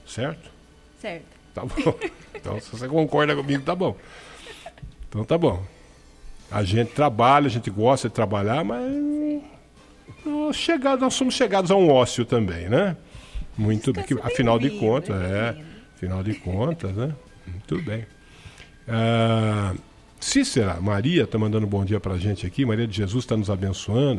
certo? Certo. Tá bom. Então, se você concorda comigo, tá bom. Então tá bom. A gente trabalha, a gente gosta de trabalhar, mas nós somos chegados a um ócio também, né? Muito bem. Afinal de contas, né? Muito bem. Cícera Maria está mandando um bom dia pra gente aqui. Maria de Jesus está nos abençoando.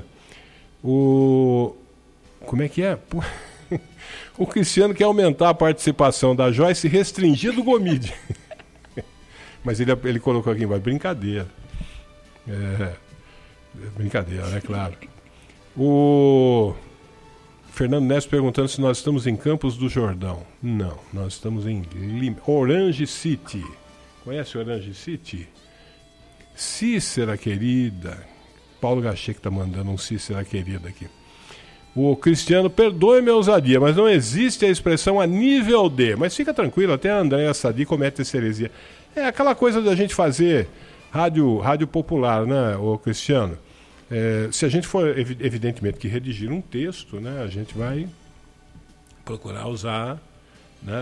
Como é que é? O Cristiano quer aumentar a participação da Joyce e restringir do Gomide. Mas ele colocou aqui embaixo, brincadeira. Brincadeira, né? Claro. O Fernando Neves perguntando se nós estamos em Campos do Jordão. Não, nós estamos em Orange City. Conhece Orange City? Cícera querida. Paulo Gachê que está mandando um Cícera querida aqui. O Cristiano, perdoe minha ousadia, mas não existe a expressão a nível de. Mas fica tranquilo, até a Andréa Sadi comete essa heresia. É aquela coisa da gente fazer rádio popular, né, o Cristiano? Se a gente for, evidentemente, que redigir um texto, né, a gente vai procurar usar, né,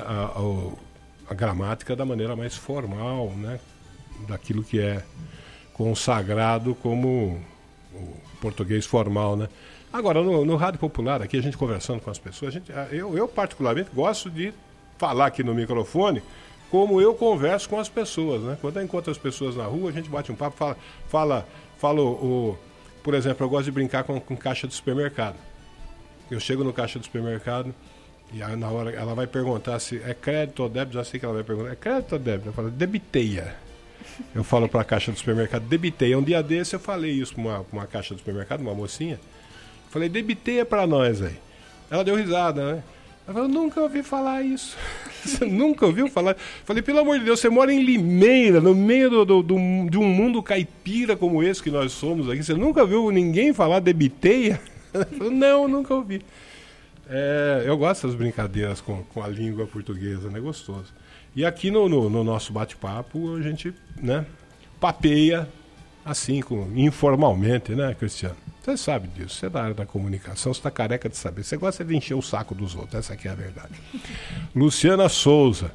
a gramática da maneira mais formal, né, daquilo que é consagrado como o português formal, né? Agora, no rádio popular, aqui a gente conversando com as pessoas, eu particularmente gosto de falar aqui no microfone como eu converso com as pessoas, né? Quando eu encontro as pessoas na rua, a gente bate um papo, fala por exemplo, eu gosto de brincar com caixa de supermercado. Eu chego no caixa do supermercado e aí, na hora ela vai perguntar se é crédito ou débito, já sei que ela vai perguntar, é crédito ou débito? Eu falo, debiteia. Eu falo para a caixa do supermercado, debiteia. Um dia desse eu falei isso para uma caixa do supermercado, uma mocinha. Falei, debiteia para nós aí. Ela deu risada, né? Ela falou, nunca ouvi falar isso. Você nunca ouviu falar? Falei, pelo amor de Deus, você mora em Limeira, no meio de um mundo caipira como esse que nós somos aqui. Você nunca viu ninguém falar debiteia? Ela falou, não, nunca ouvi. Eu gosto dessas brincadeiras com a língua portuguesa, né? Gostoso. E aqui no nosso bate-papo, a gente, né, papeia assim, informalmente, né, Cristiano? Você sabe disso, você é da área da comunicação, você está careca de saber. Você gosta de encher o saco dos outros, essa aqui é a verdade. Luciana Souza,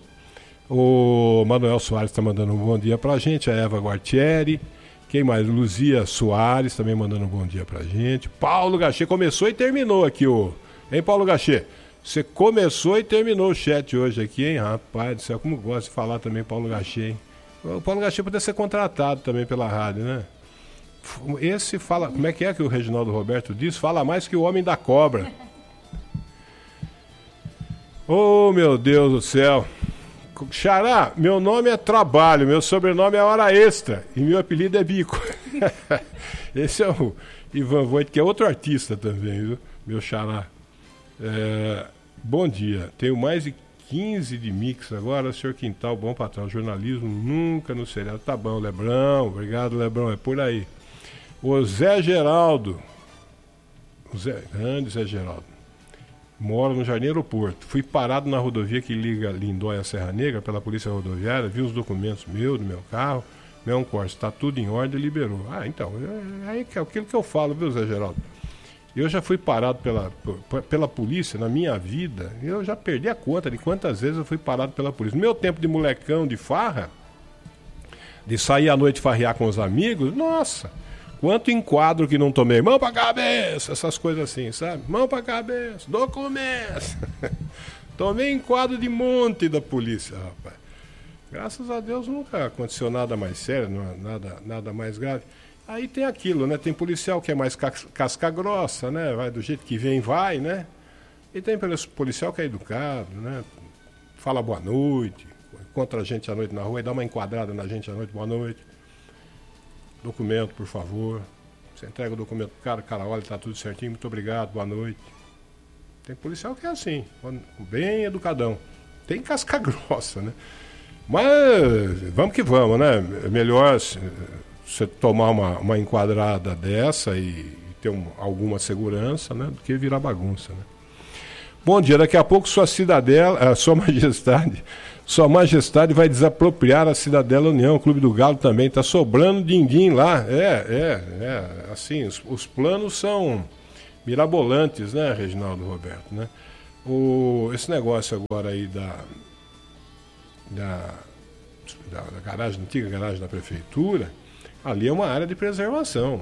o Manuel Soares está mandando um bom dia para a gente, a Eva Guartieri, quem mais? Luzia Soares também mandando um bom dia para a gente. Paulo Gachê, começou e terminou aqui, hein, Paulo Gachê? Você começou e terminou o chat hoje aqui, hein, rapaz do céu, como gosta de falar também Paulo Gachê, hein? O Paulo Gachê poderia ser contratado também pela rádio, né? Esse fala, como é que o Reginaldo Roberto diz? Fala mais que o homem da cobra. Oh, meu Deus do céu. Xará, meu nome é Trabalho, meu sobrenome é Hora Extra e meu apelido é Bico. Esse é o Ivan Voigt, que é outro artista também, viu? Meu xará. Bom dia, tenho mais de 15 de mix agora, senhor Quintal, bom patrão, jornalismo nunca no seriado. Tá bom, Lebrão, obrigado, Lebrão, é por aí. O Zé Geraldo, grande Zé Geraldo, moro no Jardim Aeroporto. Fui parado na rodovia que liga Lindóia a Serra Negra pela polícia rodoviária, vi os documentos do meu carro, meu Corsa, está tudo em ordem, liberou. Então, é aquilo que eu falo, viu, Zé Geraldo? Eu já fui parado pela polícia na minha vida, eu já perdi a conta de quantas vezes eu fui parado pela polícia. No meu tempo de molecão, de farra, de sair à noite farrear com os amigos, nossa, quanto enquadro que não tomei. Mão pra cabeça, essas coisas assim, sabe? Mão pra cabeça, documento. Tomei enquadro de monte da polícia, rapaz. Graças a Deus nunca aconteceu nada mais sério, nada mais grave. Aí tem aquilo, né? Tem policial que é mais casca grossa, né? Vai do jeito que vem, vai, né? E tem policial que é educado, né? Fala boa noite, encontra a gente à noite na rua e dá uma enquadrada na gente à noite, boa noite. Documento, por favor. Você entrega o documento pro cara olha, tá tudo certinho, muito obrigado, boa noite. Tem policial que é assim, bem educadão. Tem casca grossa, né? Mas vamos que vamos, né? É melhor você tomar uma enquadrada dessa e ter alguma segurança, né? Do que virar bagunça, né? Bom dia, daqui a pouco Sua Majestade vai desapropriar a Cidadela União, o Clube do Galo também, está sobrando din-din lá. Assim, os planos são mirabolantes, né, Reginaldo Roberto, né? Esse negócio agora aí da garagem, antiga garagem da prefeitura, ali é uma área de preservação.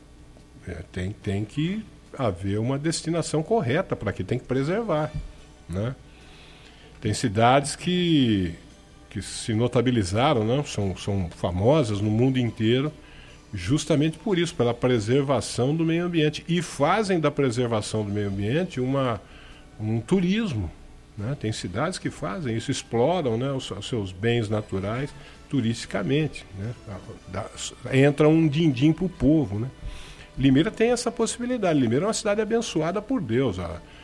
Tem que haver uma destinação correta para que tem que preservar, né? Tem cidades que se notabilizaram, né? São famosas no mundo inteiro justamente por isso, pela preservação do meio ambiente, e fazem da preservação do meio ambiente um turismo, né? Tem cidades que fazem isso, exploram, né, os seus bens naturais turisticamente, né? Entra um din-din para o povo, né? Limeira tem essa possibilidade. Limeira é uma cidade abençoada por Deus.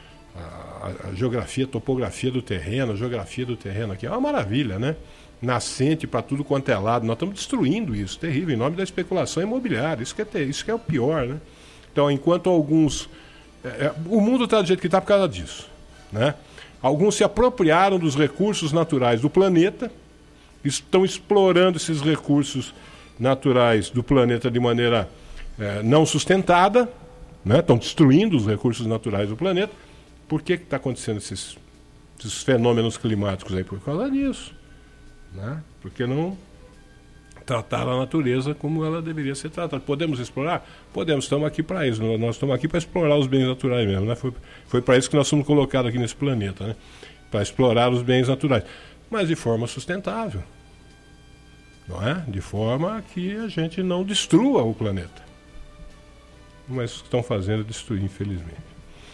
A geografia, a topografia do terreno, a geografia do terreno aqui é uma maravilha, né? Nascente para tudo quanto é lado. Nós estamos destruindo isso, terrível, em nome da especulação imobiliária. Isso que é o pior, né? Então, enquanto alguns... o mundo está do jeito que está por causa disso, né? Alguns se apropriaram dos recursos naturais do planeta, estão explorando esses recursos naturais do planeta de maneira não sustentada, né? Estão destruindo os recursos naturais do planeta. Por que está acontecendo esses fenômenos climáticos aí? Por causa disso, né? Porque não trataram a natureza como ela deveria ser tratada. Podemos explorar? Podemos, estamos aqui para isso. Nós estamos aqui para explorar os bens naturais mesmo, né? Foi para isso que nós fomos colocados aqui nesse planeta, né? Para explorar os bens naturais. Mas de forma sustentável, não é? De forma que a gente não destrua o planeta. Mas o que estão fazendo é destruir, infelizmente.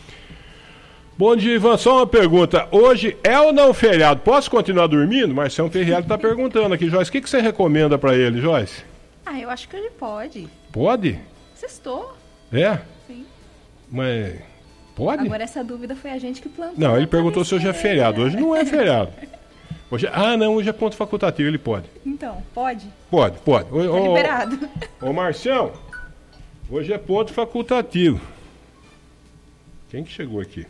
Bom dia, Ivan. Só uma pergunta. Hoje é ou não feriado? Posso continuar dormindo? Marcelo Ferreira está perguntando aqui, Joyce. O que você recomenda para ele, Joyce? Eu acho que ele pode. Pode? Sextou. É? Sim. Mas pode? Agora essa dúvida foi a gente que plantou. Não, ele perguntou se hoje é feriado. Hoje não é feriado. Hoje hoje é ponto facultativo, ele pode. Então, pode? Pode. Tá liberado. Ô, Marcião, hoje é ponto facultativo. Quem que chegou aqui?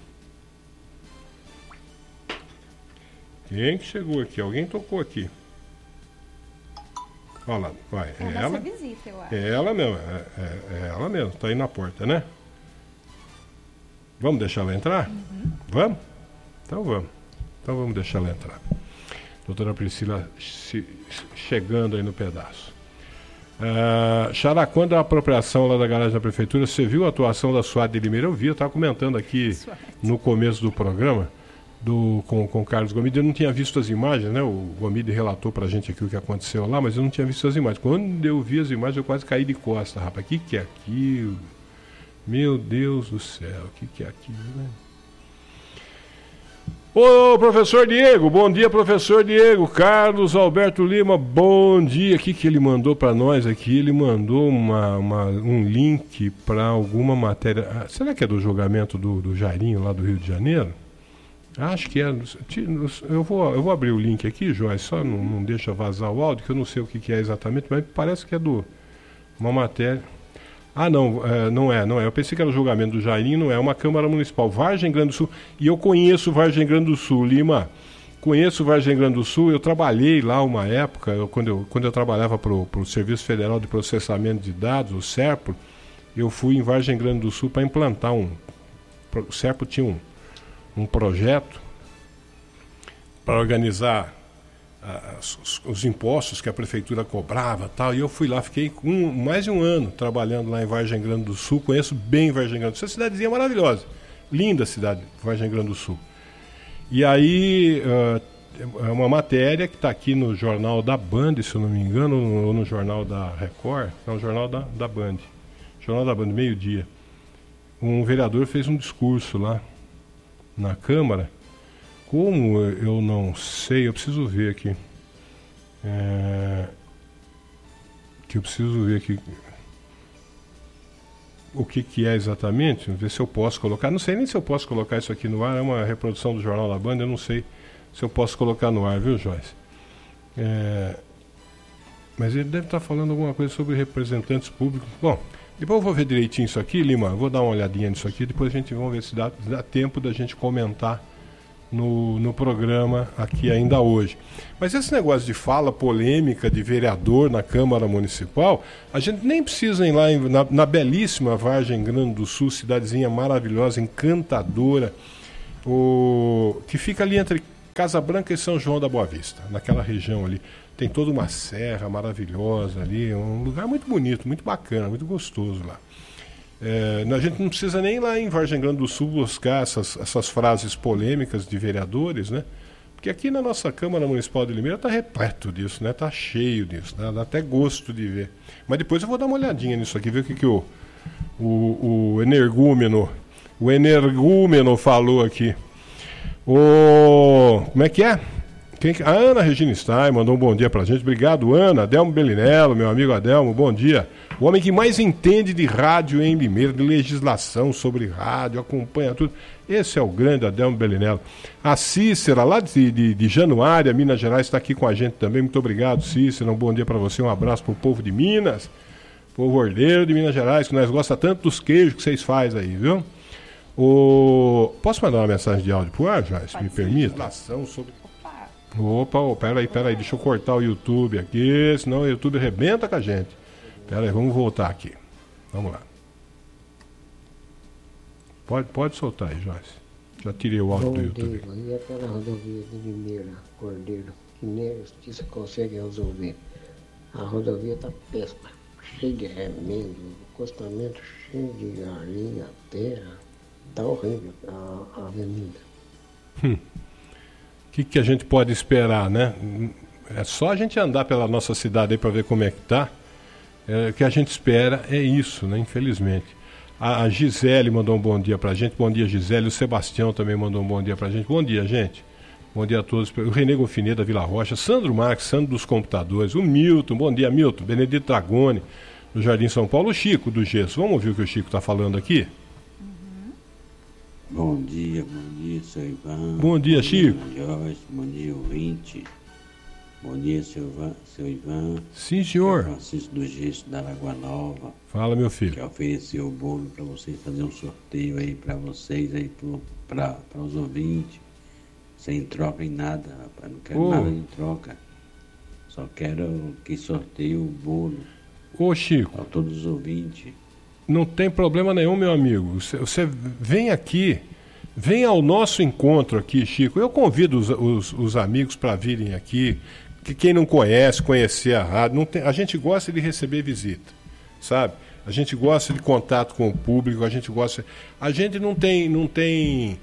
Alguém tocou aqui. Olha lá, vai. É ela? Visita, eu acho. É ela mesmo, é ela mesmo. Tá aí na porta, né? Vamos deixar ela entrar? Uhum. Vamos? Então vamos deixar ela entrar. Doutora Priscila chegando aí no pedaço. Xará, quando a apropriação lá da garagem da prefeitura, você viu a atuação da SWAT de Limeira? Eu vi, eu estava comentando aqui no começo do programa com o Carlos Gomide. Eu não tinha visto as imagens, né? O Gomide relatou pra gente aqui o que aconteceu lá, mas eu não tinha visto as imagens. Quando eu vi as imagens, eu quase caí de costa, rapaz. O que é aquilo? Meu Deus do céu, o que é aquilo, né? Ô, professor Diego, bom dia, professor Diego. Carlos Alberto Lima, bom dia. O que ele mandou para nós aqui? Ele mandou um link para alguma matéria. Será que é do julgamento do Jairinho lá do Rio de Janeiro? Acho que é. Eu vou abrir o link aqui, Joyce, só não deixa vazar o áudio, que eu não sei o que é exatamente, mas parece que é uma matéria. Não é. Eu pensei que era o julgamento do Jairinho, não é. Uma Câmara Municipal, Vargem Grande do Sul. E eu conheço Vargem Grande do Sul, Lima. Conheço Vargem Grande do Sul. Eu trabalhei lá uma época, quando eu trabalhava para o Serviço Federal de Processamento de Dados, o SERPRO, eu fui em Vargem Grande do Sul para implantar o SERPRO tinha um projeto para organizar os impostos que a prefeitura cobrava tal, e eu fui lá, fiquei mais de um ano trabalhando lá em Vargem Grande do Sul. Conheço bem Vargem Grande do Sul, essa cidadezinha maravilhosa, linda cidade, Vargem Grande do Sul. E aí é uma matéria que está aqui no Jornal da Band, se eu não me engano, ou no Jornal da Record, não, Jornal da Band, Jornal da Band, meio-dia. Um vereador fez um discurso lá na Câmara. Como eu não sei, eu preciso ver aqui. Eu preciso ver aqui o que é exatamente, ver se eu posso colocar. Não sei nem se eu posso colocar isso aqui no ar, é uma reprodução do Jornal da Band, eu não sei se eu posso colocar no ar, viu, Joyce? Mas ele deve estar falando alguma coisa sobre representantes públicos. Bom, depois eu vou ver direitinho isso aqui, Lima, vou dar uma olhadinha nisso aqui, depois a gente vai ver se dá tempo da gente comentar no programa aqui ainda hoje. Mas esse negócio de fala polêmica de vereador na Câmara Municipal, a gente nem precisa ir lá na belíssima Vargem Grande do Sul, cidadezinha maravilhosa, encantadora, que fica ali entre Casa Branca e São João da Boa Vista, naquela região ali. Tem toda uma serra maravilhosa ali, um lugar muito bonito, muito bacana, muito gostoso lá. A gente não precisa nem ir lá em Vargem Grande do Sul buscar essas frases polêmicas de vereadores, né? Porque aqui na nossa Câmara Municipal de Limeira está repleto disso, né? Está cheio disso, né? Dá até gosto de ver. Mas depois eu vou dar uma olhadinha nisso aqui, ver o que o energúmeno falou aqui. Como é que é? A Ana Regina Stein mandou um bom dia pra gente. Obrigado, Ana. Adelmo Bellinello, meu amigo Adelmo, bom dia. O homem que mais entende de rádio em Limeira, de legislação sobre rádio, acompanha tudo. Esse é o grande Adelmo Bellinello. A Cícera, lá de Januária, Minas Gerais, está aqui com a gente também. Muito obrigado, Cícera. Um bom dia para você. Um abraço pro povo de Minas, povo ordeiro de Minas Gerais, que nós gostamos tanto dos queijos que vocês fazem aí, viu? Posso mandar uma mensagem de áudio pro ar, Joyce? Se me permite? Legislação sobre... Opa, peraí, deixa eu cortar o YouTube aqui, senão o YouTube arrebenta com a gente. Peraí, vamos voltar aqui. Vamos lá. Pode soltar aí, Joyce. Já tirei o áudio do YouTube. E aquela rodovia de Limeira, Cordeiro, que nem a justiça consegue resolver. A rodovia está péssima, cheia de remédio, acostamento cheio de areia, terra. Está horrível a avenida. O que a gente pode esperar, né? É só a gente andar pela nossa cidade aí para ver como é que tá. O que a gente espera é isso, né? Infelizmente. A Gisele mandou um bom dia pra gente. Bom dia, Gisele. O Sebastião também mandou um bom dia pra gente. Bom dia, gente. Bom dia a todos. O Renê Gonfinet da Vila Rocha. Sandro Marques, Sandro dos Computadores. O Milton. Bom dia, Milton. Benedito Dragoni, do Jardim São Paulo. O Chico, do Gesso. Vamos ouvir o que o Chico tá falando aqui? Bom dia, seu Ivan. Bom dia, Chico. Joyce, bom dia, ouvinte. Bom dia, seu Ivan. Sim, senhor. Francisco do Gesso, da Lagoa Nova. Fala, meu filho. Que ofereceu o bolo para vocês fazer um sorteio aí para vocês, aí para os ouvintes. Sem troca em nada, rapaz. Não quero nada de troca. Só quero que sorteie o bolo. Ô, Chico. Para todos os ouvintes. Não tem problema nenhum, meu amigo. Você vem aqui, vem ao nosso encontro aqui, Chico. Eu convido os amigos para virem aqui. Que quem não conhece, conhecer a rádio. A gente gosta de receber visita, sabe? A gente gosta de contato com o público. A gente não tem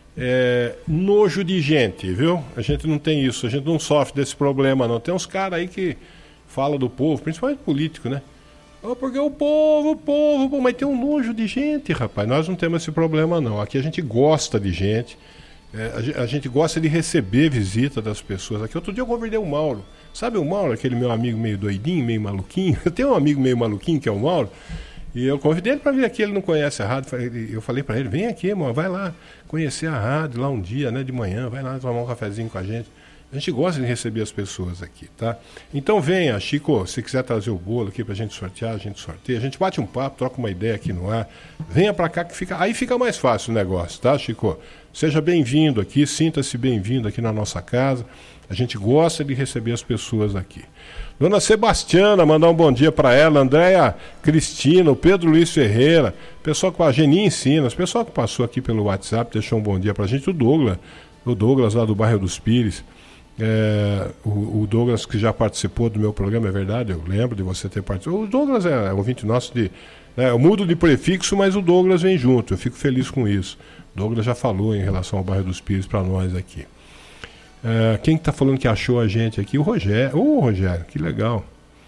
nojo de gente, viu? A gente não tem isso. A gente não sofre desse problema, não. Tem uns caras aí que falam do povo, principalmente político, né? Porque o povo, mas tem um nojo de gente, rapaz. Nós não temos esse problema, não. Aqui a gente gosta de gente, a gente gosta de receber visita das pessoas. Aqui outro dia eu convidei o Mauro. Sabe o Mauro, aquele meu amigo meio doidinho, meio maluquinho? Eu tenho um amigo meio maluquinho, que é o Mauro, e eu convidei ele para vir aqui, ele não conhece a rádio. Eu falei para ele, vem aqui, mano, vai lá conhecer a rádio lá um dia, né, de manhã, vai lá tomar um cafezinho com a gente. A gente gosta de receber as pessoas aqui, tá? Então venha, Chico, se quiser trazer o bolo aqui pra gente sortear, a gente sorteia. A gente bate um papo, troca uma ideia aqui no ar. Venha pra cá que aí fica mais fácil o negócio, tá, Chico? Seja bem-vindo aqui, sinta-se bem-vindo aqui na nossa casa. A gente gosta de receber as pessoas aqui. Dona Sebastiana, mandar um bom dia para ela. Andréia Cristina, o Pedro Luiz Ferreira, pessoal com a Geni Ensinas, pessoal que passou aqui pelo WhatsApp, deixou um bom dia pra gente. O Douglas lá do bairro dos Pires. O Douglas, que já participou do meu programa, é verdade, eu lembro de você ter participado. O Douglas é ouvinte nosso eu mudo de prefixo, mas o Douglas vem junto, eu fico feliz com isso. O Douglas já falou em relação ao bairro dos Pires para nós aqui. Quem está falando que achou a gente aqui? O Rogério. Rogério, que legal.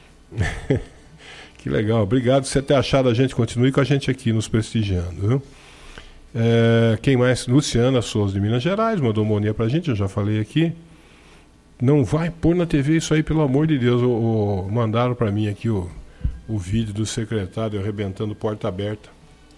Que legal, obrigado por você ter achado a gente. Continue com a gente aqui nos prestigiando, viu? Quem mais? Luciana Souza de Minas Gerais mandou um bom dia pra gente, eu já falei aqui. Não vai pôr na TV isso aí, pelo amor de Deus. Mandaram para mim aqui o vídeo do secretário arrebentando porta aberta.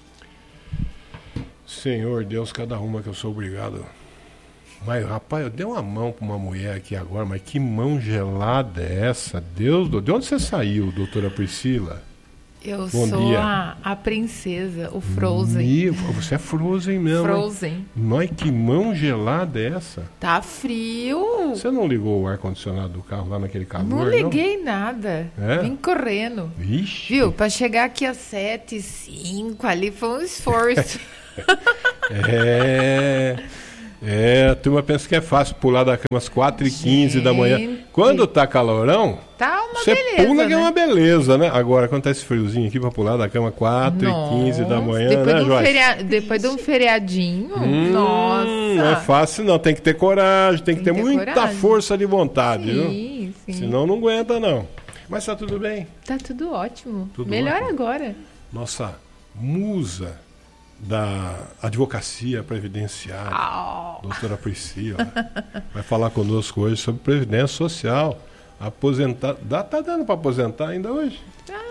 Senhor Deus, cada uma que eu sou obrigado. Mas, rapaz, eu dei uma mão para uma mulher aqui agora, mas que mão gelada é essa? Deus, de onde você saiu, doutora Priscila? Eu Bom sou dia. a princesa, o Frozen. Você é Frozen mesmo. Frozen. Mas que mão gelada é essa? Tá frio. Você não ligou o ar-condicionado do carro lá naquele calor? Não liguei nada. É? Vim correndo. Vixe. Viu? Pra chegar aqui às 7h05 ali foi um esforço. A turma pensa que é fácil pular da cama às 4h15 da manhã. Quando tá calorão, Tá uma você beleza, pula que né? é uma beleza, né? Agora, quando tá esse friozinho aqui pra pular da cama 4h15 da manhã, depois né, de um Joyce? Depois de um feriadinho, nossa. Não é fácil não, tem que ter coragem, tem que ter muita coragem. força de vontade, viu? Sim, sim. Senão não aguenta não. Mas tá tudo bem. Tá tudo ótimo. Tudo Melhor ótimo. agora. Nossa musa da advocacia previdenciária, doutora Priscila, vai falar conosco hoje sobre previdência social. Aposentar. Tá dando para aposentar ainda hoje?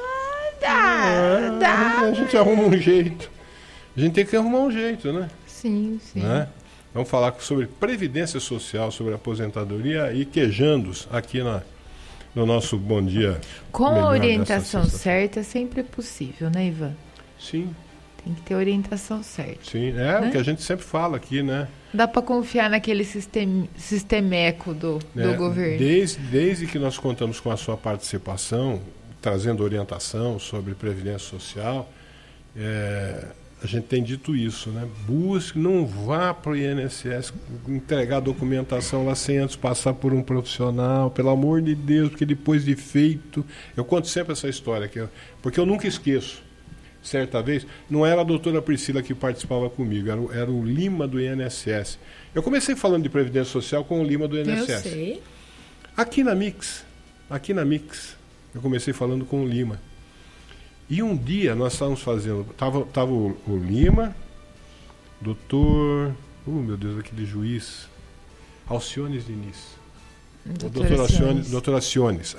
Dá. A gente arruma um jeito. A gente tem que arrumar um jeito, né? Sim, sim. Né? Vamos falar sobre previdência social, sobre aposentadoria e quejandos aqui no nosso Bom Dia. Com a Melhor orientação dessa sexta-feira. certa, sempre é possível, né, Ivan? Sim, Tem que ter orientação certa. sim. Né? O que a gente sempre fala aqui, né? Dá pra confiar naquele sistemeco do governo. Desde que nós contamos com a sua participação, trazendo orientação sobre previdência social, a gente tem dito isso, né? Busque, não vá para o INSS entregar documentação lá sem antes passar por um profissional, pelo amor de Deus, porque depois de feito... Eu conto sempre essa história aqui, porque eu nunca esqueço. Certa vez, não era a doutora Priscila que participava comigo, era o Lima do INSS. Eu comecei falando de previdência social com o Lima do INSS. Eu sei. Aqui na Mix, eu comecei falando com o Lima. E um dia nós estávamos fazendo, tava o Lima, doutor, meu Deus, aquele juiz, Alciones Diniz. Doutor Alciones.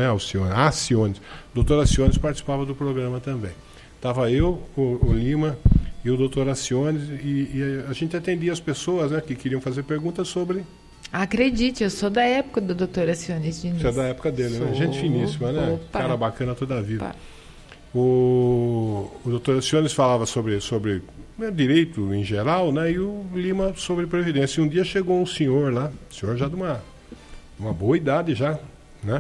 Doutor Alciones participava do programa também. Estava eu, o Lima e o doutor Alciones, e a gente atendia as pessoas, né, que queriam fazer perguntas sobre... Acredite, eu sou da época do doutor Alciones Diniz. Você é da época dele, né? Gente finíssima, né? Opa. Cara bacana toda a vida. Opa. O doutor Alciones falava sobre direito em geral, né? E o Lima sobre previdência. E um dia chegou um senhor lá, senhor já de uma boa idade já, né?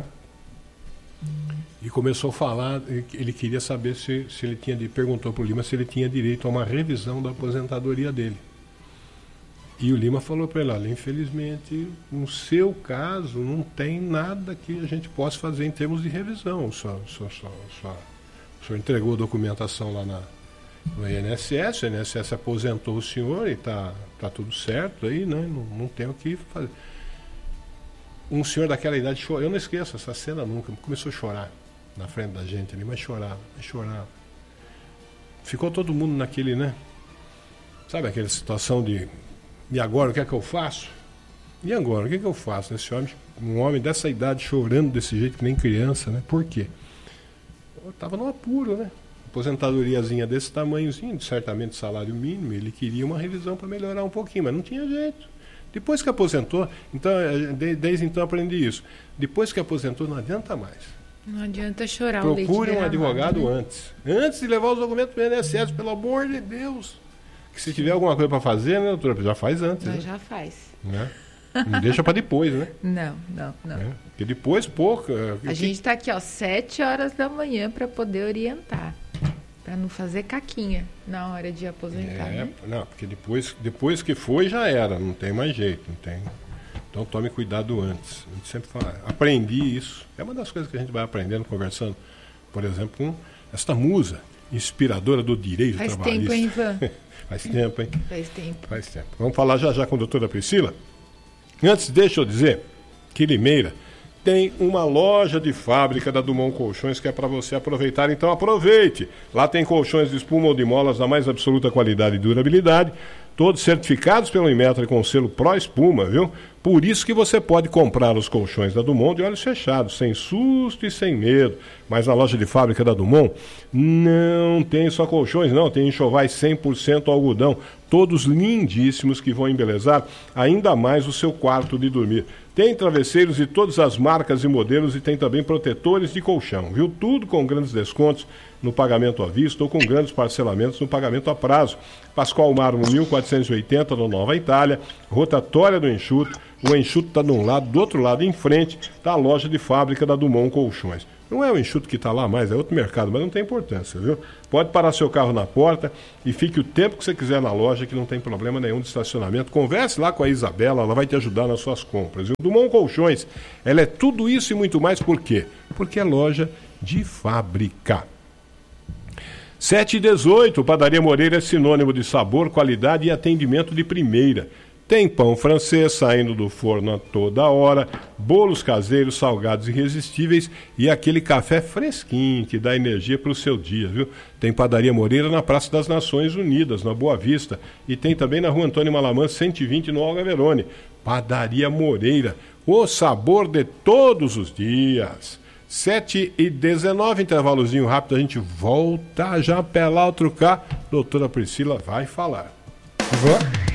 E começou a falar, ele queria saber se ele perguntou para o Lima se ele tinha direito a uma revisão da aposentadoria dele. E o Lima falou para ele, olha, infelizmente, no seu caso, não tem nada que a gente possa fazer em termos de revisão. O senhor entregou a documentação lá no INSS, o INSS aposentou o senhor e tá tudo certo aí, né? Não tem o que fazer. Um senhor daquela idade chorou, eu não esqueço essa cena nunca, começou a chorar na frente da gente ali, mas chorava. Ficou todo mundo naquele, né? Sabe aquela situação de, e agora o que é que eu faço? E agora, o que é que eu faço? Um homem dessa idade chorando desse jeito, que nem criança, né? Por quê? Eu estava no apuro, né? Aposentadoriazinha desse tamanhozinho, certamente salário mínimo, ele queria uma revisão para melhorar um pouquinho, mas não tinha jeito. Depois que aposentou, então, desde então aprendi isso. Depois que aposentou, não adianta mais. Não adianta chorar o leite Procure um derramado, advogado né? antes de levar os documentos para o INSS, pelo amor de Deus. Que se tiver alguma coisa para fazer, né, doutora? Já faz antes. Mas né? já faz. Né? Não deixa para depois, né? Não. Porque depois, pouco... A gente está aqui, 7 horas da manhã para poder orientar. Para não fazer caquinha na hora de aposentar, né? Não, porque depois que foi, já era. Não tem mais jeito, não tem... Então tome cuidado antes. A gente sempre fala, aprendi isso. É uma das coisas que a gente vai aprendendo, conversando, por exemplo, com esta musa inspiradora do direito Faz trabalhista. tempo, hein, Ivan? Faz tempo, hein? Faz tempo. Vamos falar já com a doutora Priscila. Antes, deixa eu dizer que Limeira tem uma loja de fábrica da Dumont Colchões que é para você aproveitar, então aproveite. Lá tem colchões de espuma ou de molas da mais absoluta qualidade e durabilidade, todos certificados pelo Inmetra com selo Pro Espuma, viu? Por isso que você pode comprar os colchões da Dumont de olhos fechados, sem susto e sem medo. Mas na loja de fábrica da Dumont não tem só colchões, não. Tem enxovais 100% algodão, todos lindíssimos que vão embelezar ainda mais o seu quarto de dormir. Tem travesseiros de todas as marcas e modelos e tem também protetores de colchão, viu? Tudo com grandes descontos no pagamento à vista ou com grandes parcelamentos no pagamento a prazo. Pascoal Mármore 1480, no Nova Itália, rotatória do Enxuto. O Enxuto está de um lado, do outro lado, em frente, está a loja de fábrica da Dumont Colchões. Não é o enxuto que está lá mais, é outro mercado, mas não tem importância, viu? Pode parar seu carro na porta e fique o tempo que você quiser na loja, que não tem problema nenhum de estacionamento. Converse lá com a Isabela, ela vai te ajudar nas suas compras. E o Dumont Colchões, ela é tudo isso e muito mais, por quê? Porque é loja de fábrica. 7h18, Padaria Moreira é sinônimo de sabor, qualidade e atendimento de primeira. Tem pão francês saindo do forno a toda hora, bolos caseiros, salgados irresistíveis e aquele café fresquinho que dá energia para o seu dia, viu? Tem Padaria Moreira na Praça das Nações Unidas, na Boa Vista, e tem também na Rua Antônio Malamã, 120, no Olga Verone. Padaria Moreira, o sabor de todos os dias. 7h19, intervalozinho rápido, a gente volta já pela outro cá. Doutora Priscila vai falar. Vou.